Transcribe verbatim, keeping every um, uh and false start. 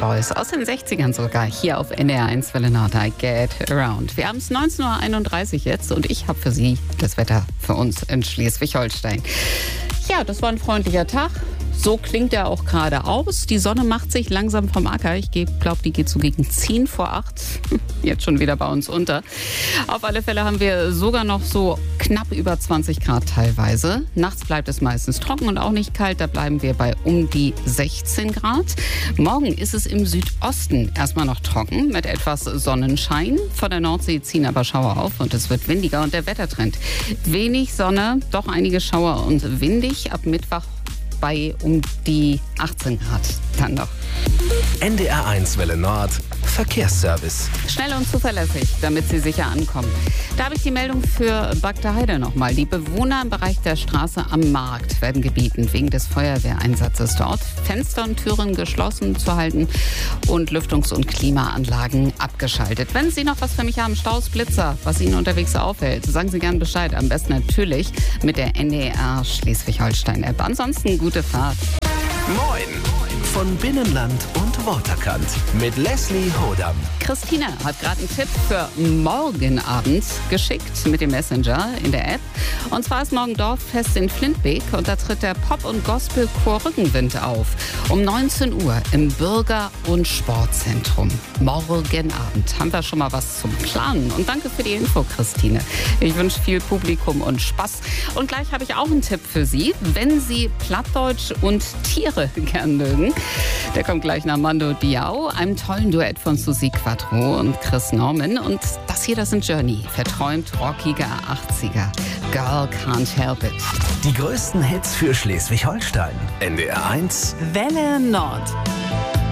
Boys aus den sechzigern sogar, hier auf N D R eins Welle Nord, I Get Around. Wir haben es neunzehn Uhr einunddreißig jetzt und ich habe für Sie das Wetter für uns in Schleswig-Holstein. Ja, das war ein freundlicher Tag. So klingt er auch gerade aus. Die Sonne macht sich langsam vom Acker. Ich glaube, die geht so gegen zehn vor acht. Jetzt schon wieder bei uns unter. Auf alle Fälle haben wir sogar noch so knapp über zwanzig Grad teilweise. Nachts bleibt es meistens trocken und auch nicht kalt. Da bleiben wir bei um die sechzehn Grad. Morgen ist es im Südosten erstmal noch trocken mit etwas Sonnenschein. Von der Nordsee ziehen aber Schauer auf und es wird windiger und der Wettertrend. Wenig Sonne, doch einige Schauer und windig. Ab Mittwoch bei um die achtzehn Grad dann noch. N D R eins Welle Nord Verkehrsservice. Schnell und zuverlässig, damit Sie sicher ankommen. Da habe ich die Meldung für Bagdaheide nochmal. Die Bewohner im Bereich der Straße am Markt werden gebeten, wegen des Feuerwehreinsatzes dort Fenster und Türen geschlossen zu halten und Lüftungs- und Klimaanlagen abgeschaltet. Wenn Sie noch was für mich haben, Staus, Blitzer, was Ihnen unterwegs aufhält, sagen Sie gerne Bescheid. Am besten natürlich mit der N D R Schleswig-Holstein-App. Ansonsten gute Fahrt. Moin! Von Binnenland und Waterkant mit Leslie Hodam. Christine hat gerade einen Tipp für morgen Abend geschickt mit dem Messenger in der App. Und zwar ist morgen Dorffest in Flintbeek und da tritt der Pop- und Gospelchor Rückenwind auf. Um neunzehn Uhr im Bürger- und Sportzentrum. Morgen Abend haben wir schon mal was zum Planen. Und danke für die Info, Christine. Ich wünsche viel Publikum und Spaß. Und gleich habe ich auch einen Tipp für Sie, wenn Sie Plattdeutsch und Tiere gern mögen. Der kommt gleich nach Mando Diao, einem tollen Duett von Susi Quattro und Chris Norman. Und das hier, das sind Journey, verträumt rockiger achtziger. Girl Can't Help It. Die größten Hits für Schleswig-Holstein. N D R eins Welle Nord.